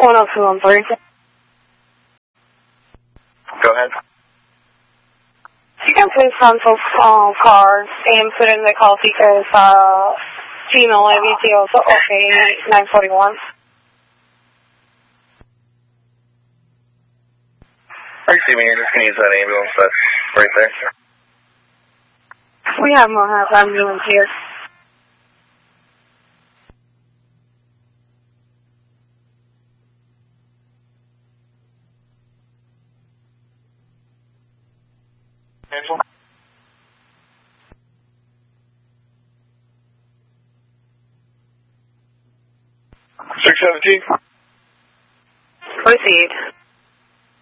10213. Go ahead. You can please cancel cars and put in the call because female ABT also okay 941. Excuse me, you're just going to use that ambulance that's right there. We have more ambulance here. Cancel. 617. Proceed.